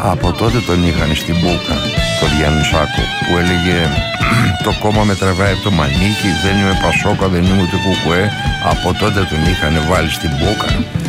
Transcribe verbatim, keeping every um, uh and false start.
Από τότε τον είχαν στην μπούκα, τον Γιαννουσάκο, που έλεγε το κόμμα με τραβάει από το μανίκι, δεν είμαι Πασόκα, δεν είμαι ούτε Κουκουέ. Από τότε τον είχαν βάλει στην μπούκα.